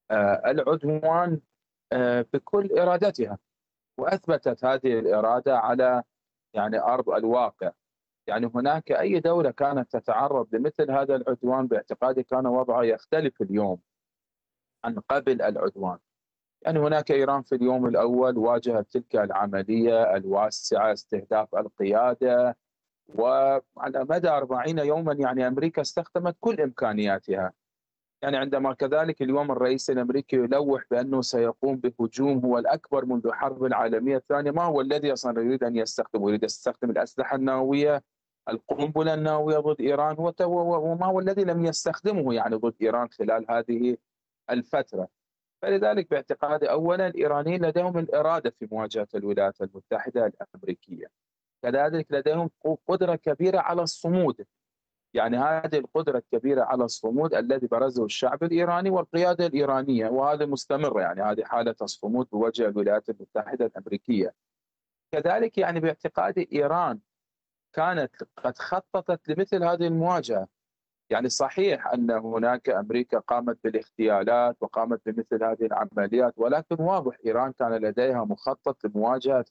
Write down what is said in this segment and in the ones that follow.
العدوان بكل إرادتها، وأثبتت هذه الإرادة على يعني أرض الواقع. يعني هناك أي دولة كانت تتعرض لمثل هذا العدوان باعتقادي كان وضعها يختلف اليوم عن قبل العدوان. يعني هناك إيران في اليوم الأول واجهت تلك العملية الواسعة استهداف القيادة، وعلى مدى 40 يوما يعني أمريكا استخدمت كل إمكانياتها. يعني عندما كذلك اليوم الرئيس الأمريكي يلوح بأنه سيقوم بهجوم هو الأكبر منذ الحرب العالمية الثانية، ما هو الذي أصلا يريد أن يستخدمه؟ يريد يستخدم الأسلحة النووية، القنبلة النووية ضد إيران، وما هو الذي لم يستخدمه يعني ضد إيران خلال هذه الفترة. فلذلك باعتقادي أولا الإيرانيين لديهم الإرادة في مواجهة الولايات المتحدة الأمريكية، كذلك لديهم قدرة كبيرة على الصمود. يعني هذه القدرة الكبيرة على الصمود الذي برزه الشعب الإيراني والقيادة الإيرانية، وهذا مستمر، يعني هذه حالة الصمود بوجه الولايات المتحدة الأمريكية. كذلك يعني باعتقادي إيران كانت قد خططت لمثل هذه المواجهة. يعني صحيح أن هناك أمريكا قامت بالاغتيالات وقامت بمثل هذه العمليات، ولكن واضح إيران كان لديها مخطط لمواجهة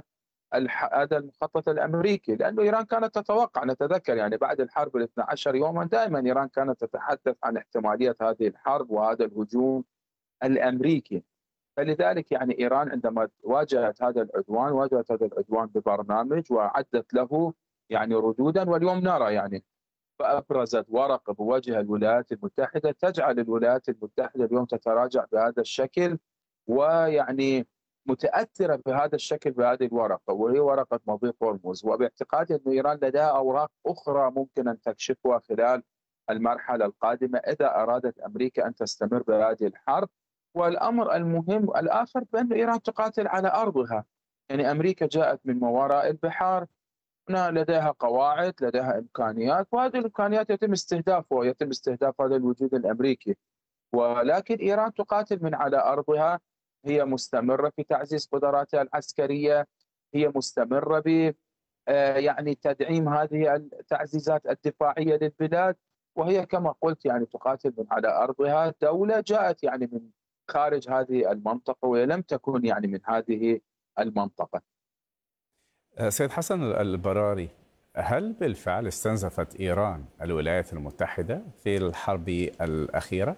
هذا المخطط الامريكي، لانه ايران كانت تتوقع، نتذكر يعني بعد الحرب ال 12 يوما دائما ايران كانت تتحدث عن احتماليه هذه الحرب وهذا الهجوم الامريكي. فلذلك يعني ايران عندما واجهت هذا العدوان واجهت هذا العدوان ببرنامج وعدت له يعني ردودا، واليوم نرى يعني فابرزت ورقه بوجه الولايات المتحده تجعل الولايات المتحده اليوم تتراجع بهذا الشكل، ويعني متاثره بهذا الشكل بهذه الورقه، وهي ورقه مضيق هرمز. وباعتقادي ان ايران لديها اوراق اخرى ممكن ان تكشفها خلال المرحله القادمه اذا ارادت امريكا ان تستمر بهذه الحرب. والامر المهم الاخر بان ايران تقاتل على ارضها. يعني امريكا جاءت من ما وراء البحار، هنا لديها قواعد، لديها امكانيات، وهذه الامكانيات يتم استهداف هذا الوجود الامريكي. ولكن ايران تقاتل من على ارضها، هي مستمره في تعزيز قدراتها العسكريه، هي مستمره ب يعني تدعيم هذه التعزيزات الدفاعيه للبلاد، وهي كما قلت يعني تقاتل من على ارضها. دوله جاءت يعني من خارج هذه المنطقه، وهي لم تكن يعني من هذه المنطقه. سيد حسن البراري، هل بالفعل استنزفت إيران الولايات المتحدة في الحرب الأخيرة؟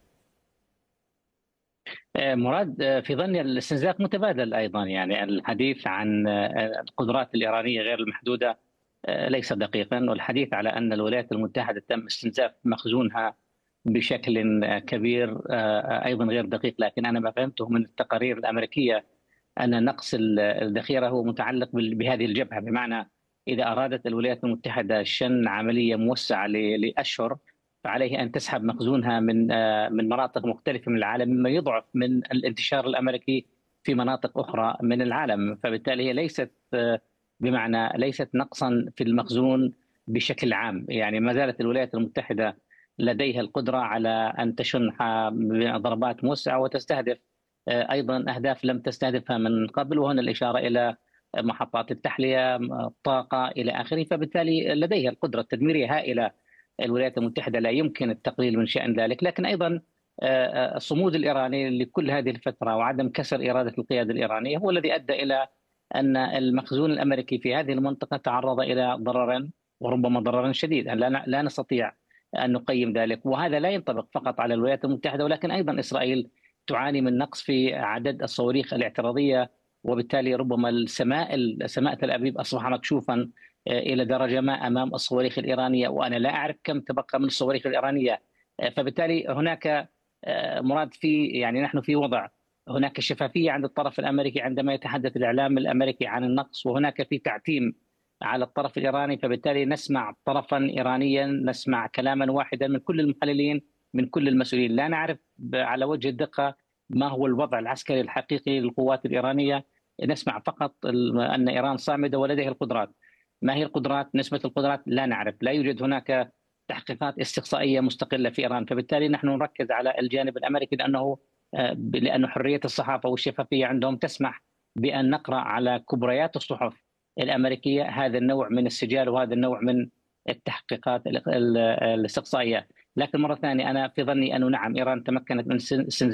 مراد، في ظني الاستنزاف متبادل أيضا. يعني الحديث عن القدرات الإيرانية غير المحدودة ليس دقيقا، والحديث على أن الولايات المتحدة تم استنزاف مخزونها بشكل كبير أيضا غير دقيق. لكن أنا ما فهمته من التقارير الأمريكية أن نقص الذخيرة هو متعلق بهذه الجبهة، بمعنى إذا أرادت الولايات المتحدة شن عملية موسعة لأشهر فعليه أن تسحب مخزونها من مناطق مختلفة من العالم، مما يضعف من الانتشار الأمريكي في مناطق أخرى من العالم. فبالتالي هي ليست نقصا في المخزون بشكل عام. يعني ما زالت الولايات المتحدة لديها القدرة على أن تشن ضربات موسعة وتستهدف أيضا أهداف لم تستهدفها من قبل، وهنا الإشارة إلى محطات التحلية، الطاقة إلى آخره. فبالتالي لديها القدرة التدميرية هائلة. الولايات المتحدة لا يمكن التقليل من شأن ذلك، لكن أيضا الصمود الإيراني لكل هذه الفترة وعدم كسر إرادة القيادة الإيرانية هو الذي أدى إلى أن المخزون الأمريكي في هذه المنطقة تعرض إلى ضرر، وربما ضرر شديد. لا نستطيع أن نقيم ذلك، وهذا لا ينطبق فقط على الولايات المتحدة، ولكن أيضا إسرائيل تعاني من نقص في عدد الصواريخ الاعتراضية، وبالتالي ربما سماء تل أبيب أصبح مكشوفا إلى درجة ما أمام الصواريخ الإيرانية، وأنا لا أعرف كم تبقى من الصواريخ الإيرانية. فبالتالي هناك مراد يعني نحن في وضع هناك شفافية عند الطرف الأمريكي عندما يتحدث الإعلام الأمريكي عن النقص، وهناك في تعتيم على الطرف الإيراني. فبالتالي نسمع طرفا إيرانيا، نسمع كلاما واحدا من كل المحللين، من كل المسؤولين. لا نعرف على وجه الدقة ما هو الوضع العسكري الحقيقي للقوات الإيرانية. نسمع فقط أن إيران صامدة ولديها القدرات. ما هي القدرات؟ نسبة القدرات لا نعرف. لا يوجد هناك تحقيقات استقصائية مستقلة في إيران. فبالتالي نحن نركز على الجانب الأمريكي لأنه حرية الصحافة والشفافية عندهم تسمح بأن نقرأ على كبريات الصحف الأمريكية هذا النوع من السجال وهذا النوع من التحقيقات الاستقصائية. لكن مرة ثانية أنا في ظني أنه نعم، إيران تمكنت من